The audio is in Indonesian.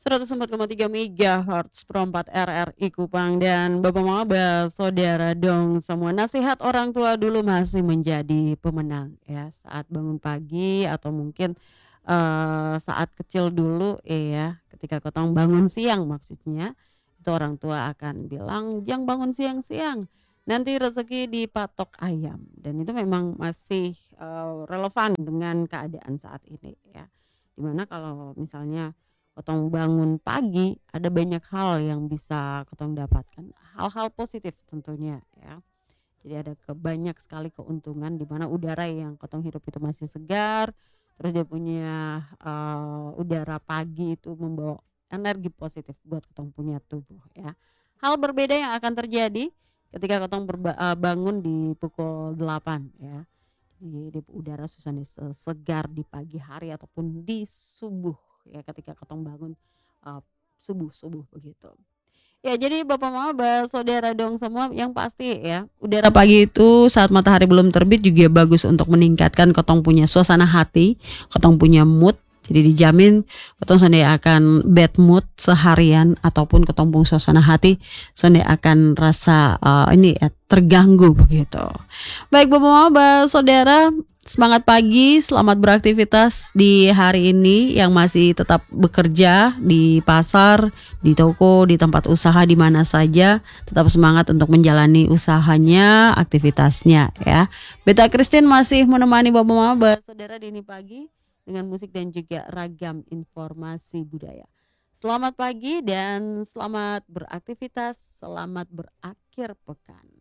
104,3 MHz Pro 4 RRI Kupang. Dan Bapak Maba, saudara dong semua, nasihat orang tua dulu masih menjadi pemenang ya saat bangun pagi atau mungkin saat kecil dulu ya, ketika kotong bangun siang maksudnya, itu orang tua akan bilang jangan bangun siang-siang, nanti rezeki dipatok ayam. Dan itu memang masih relevan dengan keadaan saat ini ya, dimana kalau misalnya Kotong bangun pagi, ada banyak hal yang bisa Kotong dapatkan. Hal-hal positif tentunya ya. Jadi ada banyak sekali keuntungan di mana udara yang Kotong hirup itu masih segar. Terus dia punya udara pagi itu membawa energi positif buat Kotong punya tubuh ya. Hal berbeda yang akan terjadi ketika Kotong bangun di pukul 8 ya. Di udara suasana segar di pagi hari ataupun di subuh ya, ketika Kotong bangun subuh begitu. Ya, jadi Bapak Maba, saudara dong semua, yang pasti ya, udara pagi itu saat matahari belum terbit juga bagus untuk meningkatkan Kotong punya suasana hati, Kotong punya mood. Jadi dijamin Kotong sonde akan bad mood seharian ataupun Kotong punya suasana hati sonde akan rasa terganggu begitu. Baik Bapak Maba, saudara, semangat pagi, selamat beraktivitas di hari ini yang masih tetap bekerja di pasar, di toko, di tempat usaha, di mana saja. Tetap semangat untuk menjalani usahanya, aktivitasnya ya. Beta Christine masih menemani Bapak Maba, saudara, di ini pagi dengan musik dan juga ragam informasi budaya. Selamat pagi dan selamat beraktivitas, selamat berakhir pekan.